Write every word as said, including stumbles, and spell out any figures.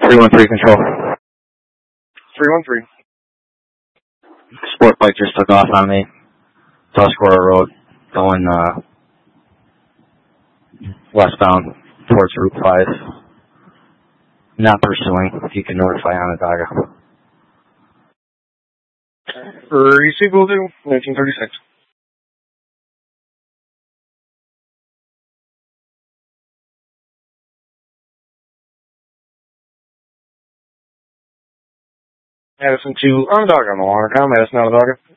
three one three control. three one three. Sport bike just took off on me. Tuscarora Road, going uh, westbound towards Route five. Not pursuing. If you can notify Onondaga. Receive will do. nineteen thirty-six. Madison to Onondaga on the water. Now Madison Onondaga.